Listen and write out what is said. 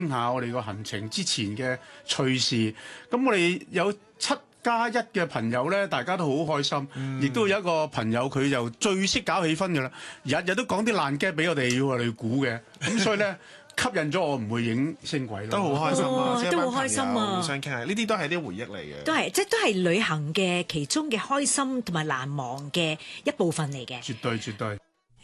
下我哋個行程之前嘅趣事。咁我哋有7+1嘅朋友咧，大家都好開心，亦都有一個朋友佢就最識搞氣氛㗎啦，日日都講啲爛 gag 俾我哋要我哋估嘅，咁所以咧吸引咗我唔會影星軌咯， 都好開心啊！即係都好開心啊！ 互相傾下，呢啲都係啲回憶嚟嘅， 都係旅行嘅其中嘅開心同埋難忘嘅一部分嚟嘅。 絕對絕對。